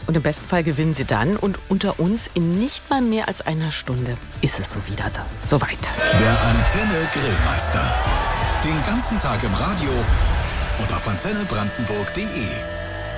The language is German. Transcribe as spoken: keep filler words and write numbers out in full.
Und im besten Fall gewinnen Sie dann. Und unter uns in nicht mal mehr als einer Stunde ist es so wieder da. Soweit. Der Antenne Grillmeister. Den ganzen Tag im Radio und auf antenne brandenburg punkt de.